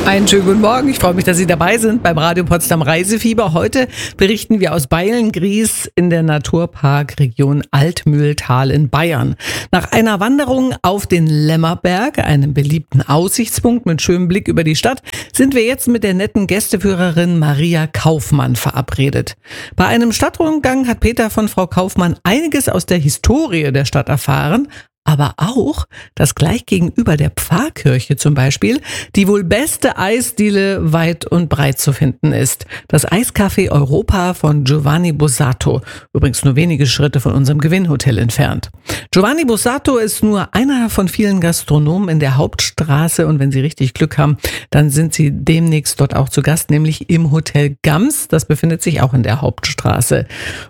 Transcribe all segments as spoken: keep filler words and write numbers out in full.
Einen schönen guten Morgen. Ich freue mich, dass Sie dabei sind beim Radio Potsdam Reisefieber. Heute berichten wir aus Beilngries in der Naturparkregion Altmühltal in Bayern. Nach einer Wanderung auf den Lämmerberg, einem beliebten Aussichtspunkt mit schönem Blick über die Stadt, sind wir jetzt mit der netten Gästeführerin Maria Kaufmann verabredet. Bei einem Stadtrundgang hat Peter von Frau Kaufmann einiges aus der Historie der Stadt erfahren, aber auch, dass gleich gegenüber der Pfarrkirche zum Beispiel die wohl beste Eisdiele weit und breit zu finden ist. Das Eiscafé Europa von Giovanni Bussato, übrigens nur wenige Schritte von unserem Gewinnhotel entfernt. Giovanni Bussato ist nur einer von vielen Gastronomen in der Hauptstraße und wenn Sie richtig Glück haben, dann sind Sie demnächst dort auch zu Gast, nämlich im Hotel Gams. Das befindet sich auch in der Hauptstraße.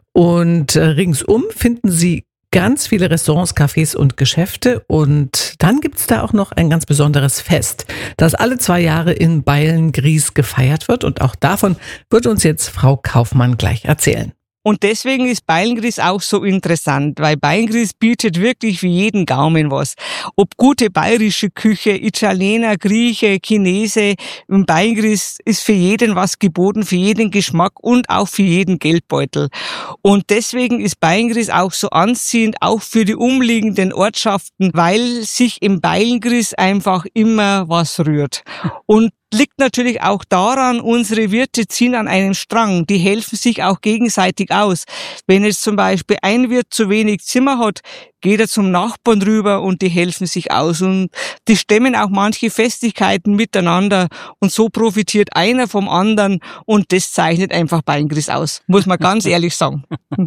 Und äh, ringsum finden Sie ganz viele Restaurants, Cafés und Geschäfte und dann gibt's da auch noch ein ganz besonderes Fest, das alle zwei Jahre in Beilngries gefeiert wird und auch davon wird uns jetzt Frau Kaufmann gleich erzählen. Und deswegen ist Beilngries auch so interessant, weil Beilngries bietet wirklich für jeden Gaumen was. Ob gute bayerische Küche, Italiener, Grieche, Chinese, in Beilngries ist für jeden was geboten, für jeden Geschmack und auch für jeden Geldbeutel. Und deswegen ist Beilngries auch so anziehend, auch für die umliegenden Ortschaften, weil sich im Beilngries einfach immer was rührt. Und liegt natürlich auch daran, unsere Wirte ziehen an einem Strang. Die helfen sich auch gegenseitig aus. Wenn jetzt zum Beispiel ein Wirt zu wenig Zimmer hat, geht er zum Nachbarn rüber und die helfen sich aus. Und die stemmen auch manche Festigkeiten miteinander. Und so profitiert einer vom anderen. Und das zeichnet einfach Beilngries aus, muss man ganz ehrlich sagen.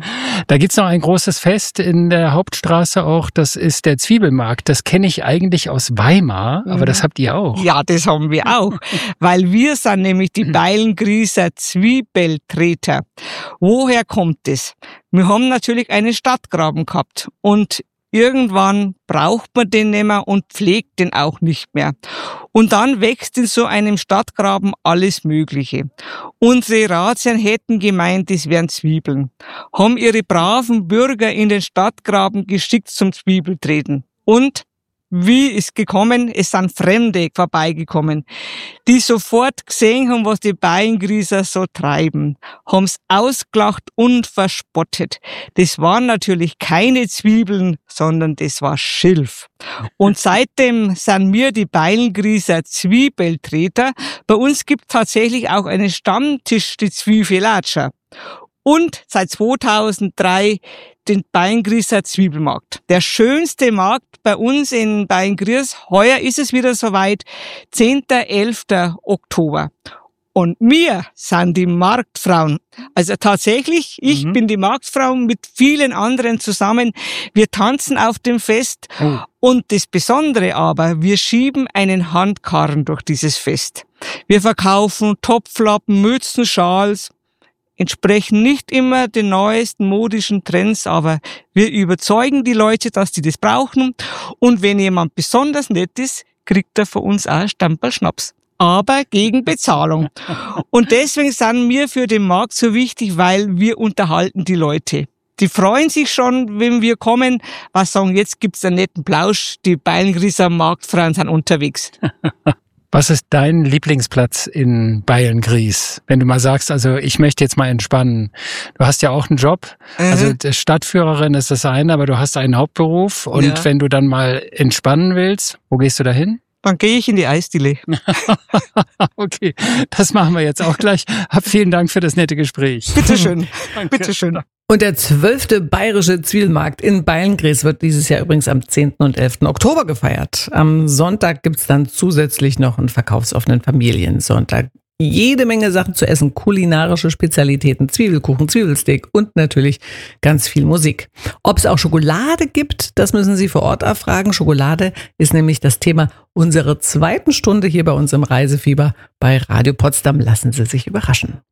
Da gibt's noch ein großes Fest in der Hauptstraße auch. Das ist der Zwiebelmarkt. Das kenne ich eigentlich aus Weimar, aber das habt ihr auch. Ja, das haben wir auch. Weil wir sind nämlich die Beilngrieser Zwiebeltreter. Woher kommt es? Wir haben natürlich einen Stadtgraben gehabt und irgendwann braucht man den nicht mehr und pflegt den auch nicht mehr. Und dann wächst in so einem Stadtgraben alles Mögliche. Unsere Ratsherren hätten gemeint, es wären Zwiebeln, haben ihre braven Bürger in den Stadtgraben geschickt zum Zwiebeltreten. Und wie ist gekommen? Es sind Fremde vorbeigekommen, die sofort gesehen haben, was die Beilngrieser so treiben, haben's ausgelacht und verspottet. Das waren natürlich keine Zwiebeln, sondern das war Schilf. Und seitdem sind wir die Beilngrieser Zwiebeltreter. Bei uns gibt tatsächlich auch einen Stammtisch, die Zwiebelatscher. Und seit zweitausenddrei den Beilngrieser Zwiebelmarkt. Der schönste Markt bei uns in Beilngries. Heuer ist es wieder soweit, zehnter elfter Oktober. Und wir sind die Marktfrauen. Also tatsächlich, ich mhm. bin die Marktfrau mit vielen anderen zusammen. Wir tanzen auf dem Fest. Oh. Und das Besondere aber, wir schieben einen Handkarren durch dieses Fest. Wir verkaufen Topflappen, Mützen, Schals, entsprechen nicht immer den neuesten modischen Trends, aber wir überzeugen die Leute, dass die das brauchen. Und wenn jemand besonders nett ist, kriegt er von uns auch einen Stamperl Schnaps. Aber gegen Bezahlung. Und deswegen sind wir für den Markt so wichtig, weil wir unterhalten die Leute. Die freuen sich schon, wenn wir kommen, was sagen, jetzt gibt's einen netten Plausch, die Beilngrieser Marktfrauen sind unterwegs. Was ist dein Lieblingsplatz in Beilngries? Wenn du mal sagst, also ich möchte jetzt mal entspannen. Du hast ja auch einen Job. Mhm. Also Stadtführerin ist das eine, aber du hast einen Hauptberuf. Und ja. wenn du dann mal entspannen willst, wo gehst du da hin? Dann gehe ich in die Eisdiele. Okay, das machen wir jetzt auch gleich. Hab vielen Dank für das nette Gespräch. Bitteschön, bitteschön. Und der zwölfte bayerische Zwiebelmarkt in Beilngries wird dieses Jahr übrigens am zehnten und elften Oktober gefeiert. Am Sonntag gibt's dann zusätzlich noch einen verkaufsoffenen Familiensonntag. Jede Menge Sachen zu essen, kulinarische Spezialitäten, Zwiebelkuchen, Zwiebelsteak und natürlich ganz viel Musik. Ob es auch Schokolade gibt, das müssen Sie vor Ort erfragen. Schokolade ist nämlich das Thema unserer zweiten Stunde hier bei uns im Reisefieber bei Radio Potsdam. Lassen Sie sich überraschen.